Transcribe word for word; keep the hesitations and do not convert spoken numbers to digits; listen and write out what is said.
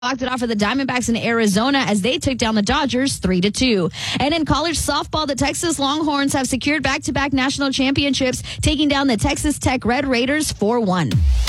Knocked it off of the Diamondbacks in Arizona as they took down the Dodgers three to two. And in college softball, the Texas Longhorns have secured back-to-back national championships, taking down the Texas Tech Red Raiders four one.